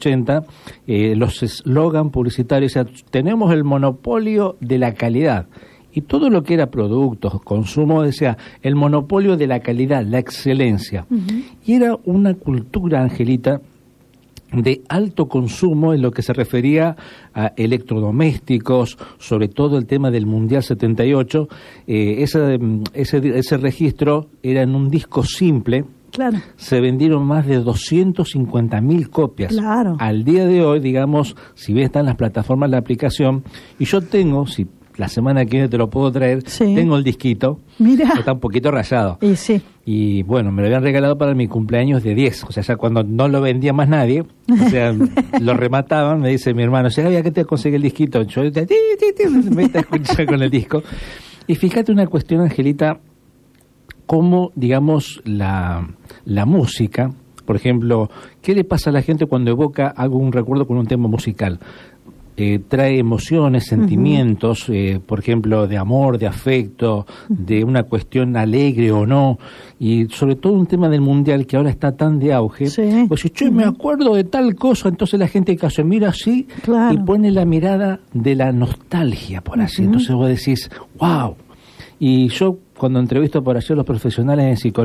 80, los eslogan publicitarios, o sea, tenemos el monopolio de la calidad. Y todo lo que era productos, consumo, decía, el monopolio de la calidad, la excelencia. Y era una cultura, Angelita, de alto consumo en lo que se refería a electrodomésticos, sobre todo el tema del Mundial 78. Ese registro era en un disco simple. Claro. Se vendieron más de 250.000 copias. Claro. Al día de hoy, digamos, si bien están las plataformas de la aplicación, y yo tengo, si la semana que viene te lo puedo traer, sí, tengo el disquito. Mira. Está un poquito rayado. Y sí. Y bueno, me lo habían regalado para mi cumpleaños de 10. O sea, ya cuando no lo vendía más nadie, o sea, lo remataban, me dice mi hermano, ¿sabía que te conseguí el disquito? Yo me está escuchando con el disco. Y fíjate una cuestión, Angelita, cómo, digamos, la música, por ejemplo, ¿qué le pasa a la gente cuando evoca algún recuerdo con un tema musical? Trae emociones, sentimientos, por ejemplo, de amor, de afecto, de una cuestión alegre o no, y sobre todo un tema del mundial que ahora está tan de auge. Sí. Pues si yo me acuerdo de tal cosa, entonces la gente que se mira así, claro, y pone la mirada de la nostalgia, por así. Entonces vos decís, wow. Y yo cuando entrevisto por allá a los profesionales en psicología,